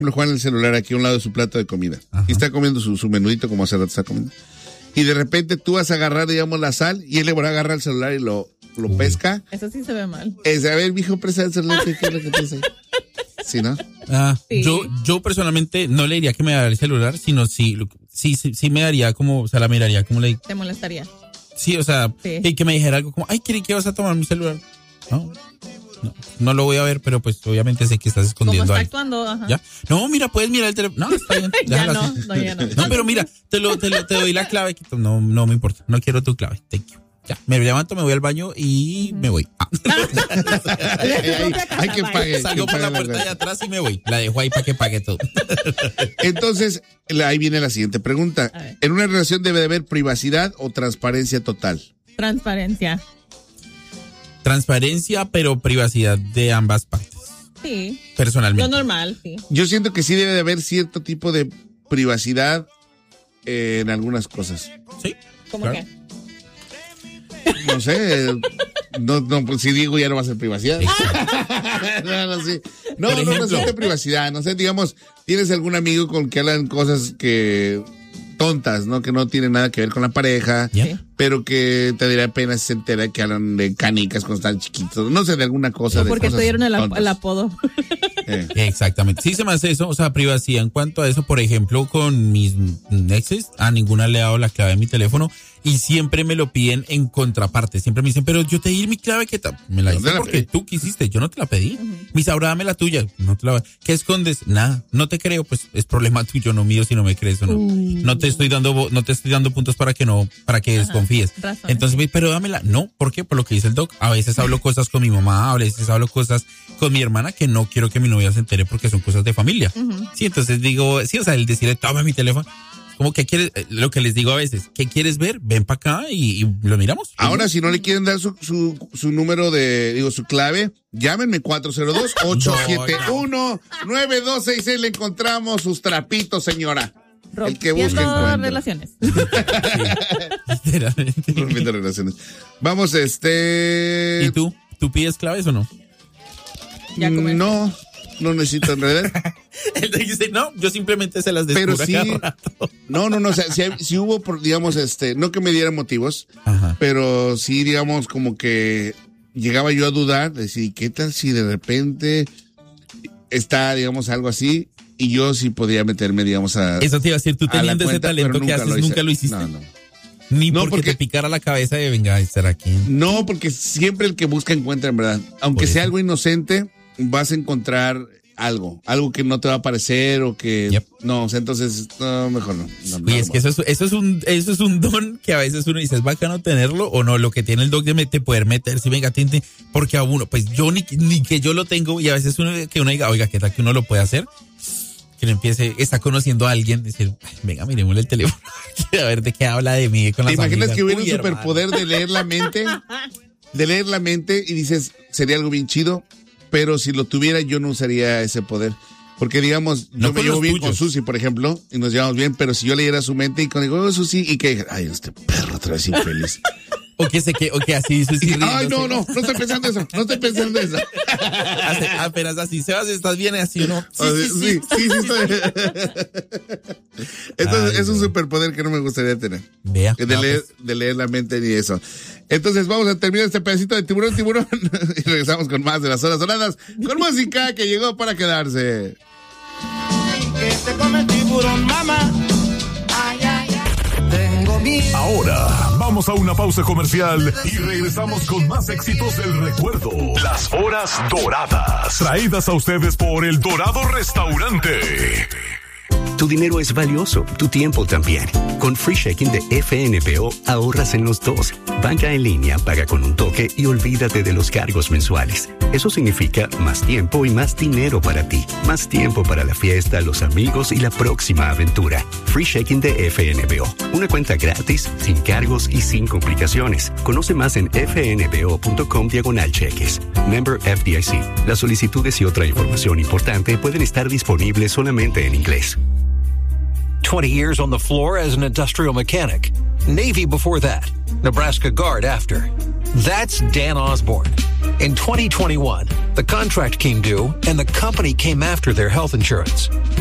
Juan el celular aquí a un lado de su plato de comida. Ajá. Y está comiendo su menudito como hace rato está comiendo. Y de repente tú vas a agarrar, digamos, la sal y él le va a agarrar el celular y lo pesca. Eso sí se ve mal. A ver, mijo, presta el celular, ¿qué es lo que tienes ahí? ¿Sí, no? Sí. Yo personalmente no le diría que me diera el celular, sino sí me daría como, o sea, la miraría como le... ¿Te molestaría? Sí, o sea, sí. Que me dijera algo como, ay, ¿qué vas a tomar mi celular? No lo voy a ver, pero pues obviamente sé que estás escondiendo algo. ¿Cómo está actuando? Ajá. ¿Ya? No, mira, puedes mirar el teléfono. No, está bien. Ya no. No, pero mira, te doy la clave. No me importa. No quiero tu clave. Thank you. Ya, me levanto, me voy al baño y me voy. Hay que pague. Salgo por la puerta de atrás y me voy. La dejo ahí para que pague todo. Entonces, ahí viene la siguiente pregunta. ¿En una relación debe de haber privacidad o transparencia total? Transparencia, pero privacidad de ambas partes. Sí. Personalmente. Lo normal, sí. Yo siento que sí debe de haber cierto tipo de privacidad en algunas cosas. Sí. ¿Cómo claro. qué? No sé, pues si digo ya no va a ser privacidad. No siente privacidad, no sé, digamos, tienes algún amigo con que hablan cosas que tontas, ¿no? Que no tienen nada que ver con la pareja, pero que te daría pena si se entera que hablan de canicas cuando están chiquitos, no sé, de alguna cosa. Porque te dieron el apodo. Exactamente. Sí se me hace eso, o sea, privacidad en cuanto a eso, por ejemplo, con mis exes, a ninguna le he dado la clave de mi teléfono y siempre me lo piden en contraparte. Siempre me dicen, pero yo te di mi clave, ¿qué tal? Me la diste porque tú quisiste, yo no te la pedí. Mis ahora dame la tuya, no te la. ¿Qué escondes? Nada, no te creo, pues es problema tuyo, no mío, si no me crees o no. No te estoy dando puntos para que desconfíes. Razón. Entonces, pero dámela. No, ¿por qué? Por lo que dice el doc. A veces hablo cosas con mi mamá, a veces hablo cosas con mi hermana que no quiero que mi novia se entere porque son cosas de familia. Sí, entonces digo, sí, o sea, el decirle, toma mi teléfono. Como que quieres, lo que les digo a veces, ¿qué quieres ver? Ven para acá y lo miramos. Ahora, si no le quieren dar su número su clave, llámenme 402-871-9266. Le encontramos sus trapitos, señora. El que busque encuentra. Relaciones. Rompiendo relaciones. Vamos, ¿Y tú? ¿Tú pides claves o no? No necesito enredar. Él dice, no, yo simplemente se las descubro. Pero sí, no, o sea, si hubo, digamos, no que me diera motivos, pero sí, digamos, como que llegaba yo a dudar, decir, ¿qué tal si de repente está, digamos, algo así? Y yo sí podía meterme, digamos, Eso te iba a decir, tú teniendo ese talento que haces, ¿nunca lo hiciste? No. Ni porque te picara la cabeza de venga a estar aquí. No, porque siempre el que busca encuentra, en verdad. Aunque sea algo inocente, vas a encontrar algo que no te va a parecer o que no, o sea, entonces mejor no. Y es que eso es un don que a veces uno dice, es bacano tenerlo o no, lo que tiene el doc de poder meterse, venga, tinte, porque a uno, pues yo ni que yo lo tengo y a veces uno diga, oiga, ¿qué tal que uno lo puede hacer? Que uno está conociendo a alguien, decir, venga, miremosle el teléfono, a ver de qué habla de mí con las amigas. ¿Te imaginas que hubiera un superpoder de leer la mente? De leer la mente y dices, sería algo bien chido. Pero si lo tuviera, yo no usaría ese poder. Porque, digamos, yo me llevo bien con Susi, por ejemplo, y nos llevamos bien, pero si yo leyera su mente y digo, Susi, y que, ay, este perro otra vez infeliz. o que así Susi ríe. Ay, no estoy pensando eso, Apenas así, Sebas, ¿estás bien así o no? Sí, estoy. Entonces, es un superpoder que no me gustaría tener. Vea. De leer la mente ni eso. Entonces, vamos a terminar este pedacito de Tiburón y regresamos con más de las horas doradas, con música que llegó para quedarse. Que se come el tiburón, mamá. Ay, ay, ay. Tengo miedo. Ahora vamos a una pausa comercial y regresamos con más éxitos del recuerdo. Las horas doradas, traídas a ustedes por El Dorado Restaurante. Tu dinero es valioso, tu tiempo también. Con Free Checking de FNBO ahorras en los dos. Banca en línea, paga con un toque y olvídate de los cargos mensuales. Eso significa más tiempo y más dinero para ti. Más tiempo para la fiesta, los amigos y la próxima aventura. Free Checking de FNBO. Una cuenta gratis, sin cargos y sin complicaciones. Conoce más en fnbo.com/cheques. Member FDIC. Las solicitudes y otra información importante pueden estar disponibles solamente en inglés. 20 years on the floor as an industrial mechanic. Navy before that. Nebraska Guard after. That's Dan Osborne. In 2021, the contract came due and the company came after their health insurance.